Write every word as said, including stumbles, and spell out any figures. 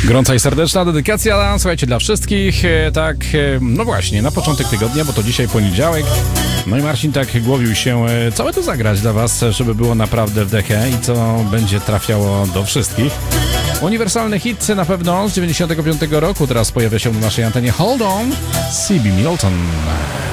Gorąca i serdeczna dedykacja, słuchajcie, dla wszystkich, tak, no właśnie, na początek tygodnia, bo to dzisiaj poniedziałek. No i Marcin tak głowił się, co by tu zagrać dla was, żeby było naprawdę w dechę i co będzie trafiało do wszystkich. Uniwersalny hit na pewno z dziewięćdziesiątego piątego roku, teraz pojawia się na naszej antenie Hold On, C B Milton.